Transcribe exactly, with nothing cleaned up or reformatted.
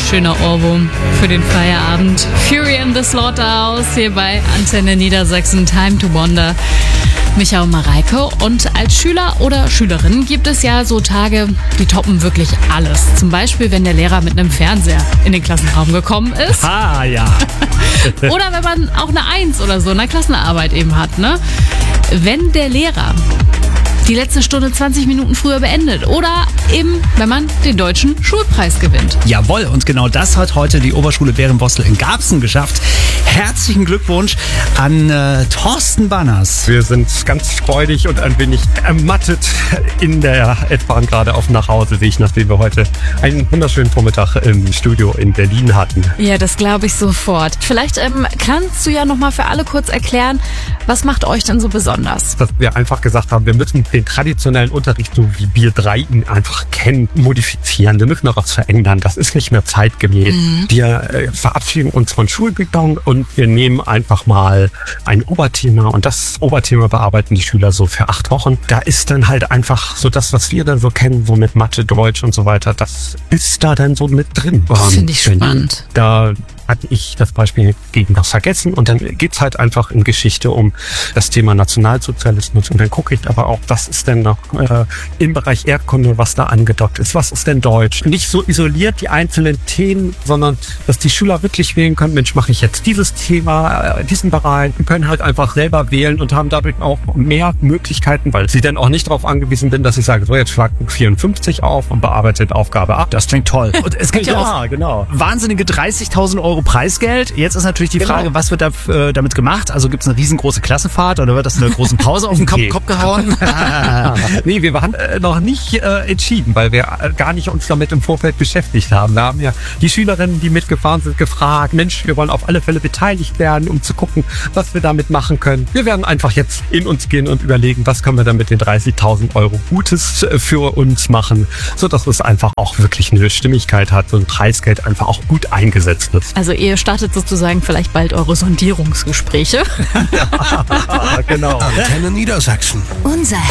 schöner Ohrwurm für den Feierabend. Fury in the Slaughterhouse hier bei Antenne Niedersachsen, Time to Wonder. Micha und Mareike. Und als Schüler oder Schülerin gibt es ja so Tage, die toppen wirklich alles. Zum Beispiel, wenn der Lehrer mit einem Fernseher in den Klassenraum gekommen ist. Ah, ja. Oder wenn man auch eine Eins oder so in der Klassenarbeit eben hat, ne? Wenn der Lehrer die letzte Stunde zwanzig Minuten früher beendet. Oder eben, wenn man den deutschen Schulpreis gewinnt. Jawohl, und genau das hat heute die Oberschule Bärenbostel in Garbsen geschafft. Herzlichen Glückwunsch an äh, Thorsten Banners. Wir sind ganz freudig und ein wenig ermattet in der S-Bahn gerade auf dem Nachhauseweg, nachdem wir heute einen wunderschönen Vormittag im Studio in Berlin hatten. Ja, das glaube ich sofort. Vielleicht ähm, kannst du ja nochmal für alle kurz erklären, was macht euch denn so besonders? Dass wir einfach gesagt haben, wir müssen den traditionellen Unterricht, so wie wir drei ihn einfach kennen, modifizieren. Wir müssen noch was verändern. Das ist nicht mehr zeitgemäß. Mhm. Wir äh, verabschieden uns von Schulbildung und wir nehmen einfach mal ein Oberthema und das Oberthema bearbeiten die Schüler so für acht Wochen. Da ist dann halt einfach so das, was wir dann so kennen, so mit Mathe, Deutsch und so weiter, das ist da dann so mit drin. Das finde ich spannend. Da hatte ich das Beispiel gegen das Vergessen und dann geht's halt einfach in Geschichte um das Thema Nationalsozialismus und dann gucke ich aber auch, was ist denn noch äh, im Bereich Erdkunde, was da angedockt ist, was ist denn Deutsch? Nicht so isoliert die einzelnen Themen, sondern dass die Schüler wirklich wählen können, Mensch, mache ich jetzt dieses Thema, äh, diesen Bereich, und können halt einfach selber wählen und haben dadurch auch mehr Möglichkeiten, weil sie dann auch nicht darauf angewiesen sind, dass ich sage, so jetzt schlag vierundfünfzig auf und bearbeitet Aufgabe ab. Das klingt toll. Und es gibt ja, ja auch genau. wahnsinnige dreißigtausend Euro Preisgeld. Jetzt ist natürlich die Genau. Frage, was wird da äh, damit gemacht? Also gibt es eine riesengroße Klassenfahrt oder wird das in einer großen Pause auf den Kopf, Okay. Kopf gehauen? Nee, wir waren äh, noch nicht äh, entschieden, weil wir äh, gar nicht uns damit im Vorfeld beschäftigt haben. Da haben ja die Schülerinnen, die mitgefahren sind, gefragt, Mensch, wir wollen auf alle Fälle beteiligt werden, um zu gucken, was wir damit machen können. Wir werden einfach jetzt in uns gehen und überlegen, was können wir dann mit den dreißigtausend Euro Gutes äh, für uns machen, sodass es einfach auch wirklich eine Stimmigkeit hat und Preisgeld einfach auch gut eingesetzt ist. Also ihr startet sozusagen vielleicht bald eure Sondierungsgespräche. Ja, genau. Antenne Niedersachsen. Unser